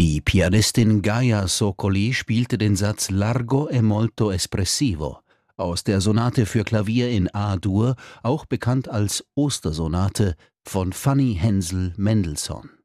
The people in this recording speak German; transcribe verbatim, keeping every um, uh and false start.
Die Pianistin Gaia Soccoli spielte den Satz Largo e molto espressivo aus der Sonate für Klavier in A-Dur, auch bekannt als Ostersonate, von Fanny Hensel Mendelssohn.